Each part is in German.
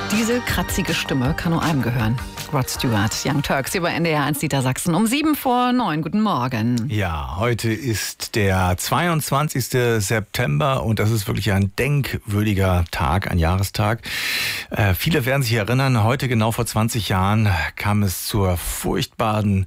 Diese kratzige Stimme kann nur einem gehören. Rod Stewart, Young Turks, hier bei NDR 1 Niedersachsen um 7:09. Guten Morgen. Ja, heute ist der 22. September und das ist wirklich ein denkwürdiger Tag, ein Jahrestag. Viele werden sich erinnern, heute genau vor 20 Jahren kam es zur furchtbaren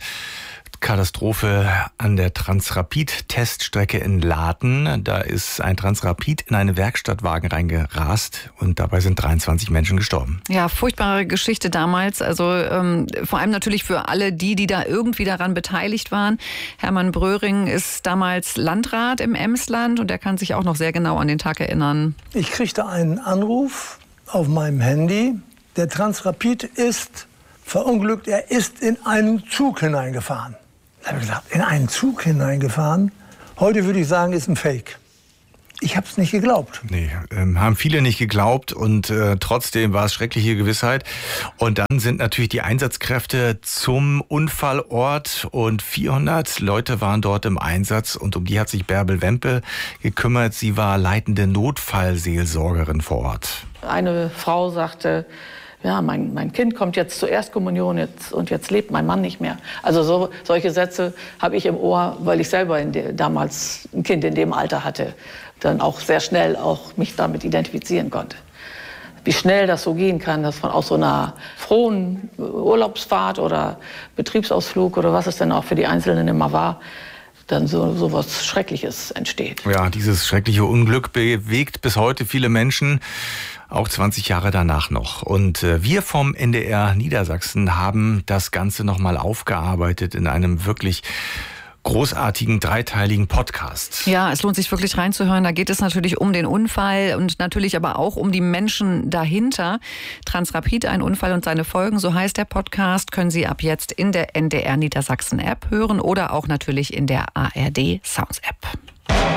Katastrophe an der Transrapid-Teststrecke in Laten. Da ist ein Transrapid in einen Werkstattwagen reingerast und dabei sind 23 Menschen gestorben. Ja, furchtbare Geschichte damals. Also vor allem natürlich für alle die da irgendwie daran beteiligt waren. Hermann Bröhring ist damals Landrat im Emsland und er kann sich auch noch sehr genau an den Tag erinnern. Ich kriegte einen Anruf auf meinem Handy. Der Transrapid ist verunglückt. Er ist in einen Zug hineingefahren. Da habe ich gedacht, in einen Zug hineingefahren? Heute würde ich sagen, ist ein Fake. Ich habe es nicht geglaubt. Nee, haben viele nicht geglaubt und trotzdem war es schreckliche Gewissheit. Und dann sind natürlich die Einsatzkräfte zum Unfallort und 400 Leute waren dort im Einsatz und um die hat sich Bärbel Wempe gekümmert. Sie war leitende Notfallseelsorgerin vor Ort. Eine Frau sagte, ja, mein Kind kommt jetzt zur Erstkommunion und jetzt lebt mein Mann nicht mehr. Also solche Sätze habe ich im Ohr, weil ich selber damals ein Kind in dem Alter hatte. Dann auch sehr schnell auch mich damit identifizieren konnte. Wie schnell das so gehen kann, dass von aus so einer frohen Urlaubsfahrt oder Betriebsausflug oder was es denn auch für die Einzelnen immer war, dann so was Schreckliches entsteht. Ja, dieses schreckliche Unglück bewegt bis heute viele Menschen, auch 20 Jahre danach noch. Und wir vom NDR Niedersachsen haben das Ganze nochmal aufgearbeitet in einem wirklich großartigen, dreiteiligen Podcast. Ja, es lohnt sich wirklich reinzuhören. Da geht es natürlich um den Unfall und natürlich aber auch um die Menschen dahinter. Transrapid, ein Unfall und seine Folgen, so heißt der Podcast, können Sie ab jetzt in der NDR Niedersachsen App hören oder auch natürlich in der ARD Sounds App.